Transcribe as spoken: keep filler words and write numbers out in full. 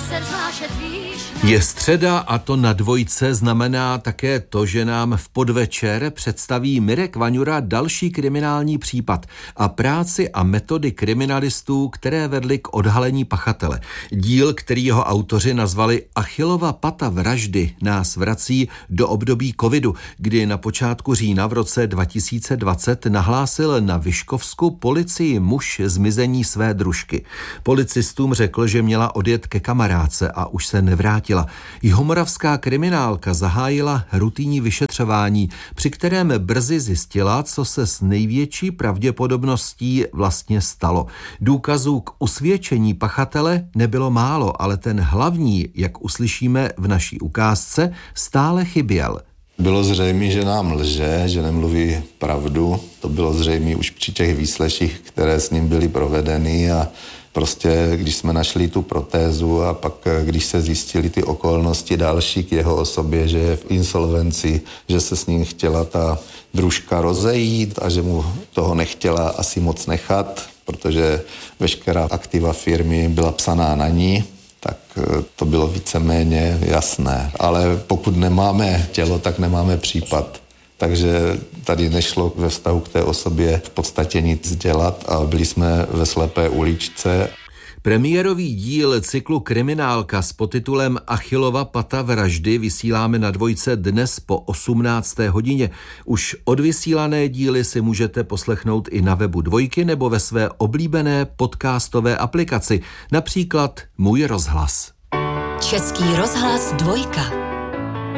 Je středa a to na Dvojce znamená také to, že nám v podvečer představí Mirek Vaňura další kriminální případ a práci a metody kriminalistů, které vedly k odhalení pachatele. Díl, který jeho autoři nazvali Achillova pata vraždy, nás vrací do období covidu, kdy na počátku října v roce dva tisíce dvacet nahlásil na Vyškovsku policii muž zmizení své družky. Policistům řekl, že měla odjet ke kamarádce a už se nevrátila. Jihomoravská kriminálka zahájila rutinní vyšetřování, při kterém brzy zjistila, co se s největší pravděpodobností vlastně stalo. Důkazů k usvědčení pachatele nebylo málo, ale ten hlavní, jak uslyšíme v naší ukázce, stále chyběl. Bylo zřejmé, že nám lže, že nemluví pravdu. To bylo zřejmé už při těch výsleších, které s ním byly provedeny a prostě, když jsme našli tu protézu a pak, když se zjistily ty okolnosti další k jeho osobě, že je v insolvenci, že se s ním chtěla ta družka rozejít a že mu toho nechtěla asi moc nechat, protože veškerá aktiva firmy byla psaná na ní, tak to bylo víceméně jasné. Ale pokud nemáme tělo, tak nemáme případ. Takže tady nešlo ve vztahu k té osobě v podstatě nic dělat a byli jsme ve slepé uličce. Premiérový díl cyklu Kriminálka s podtitulem Achillova pata vraždy vysíláme na Dvojce dnes po osmnácté hodině. Už odvysílané díly si můžete poslechnout i na webu Dvojky nebo ve své oblíbené podcastové aplikaci, například Můj rozhlas. Český rozhlas Dvojka.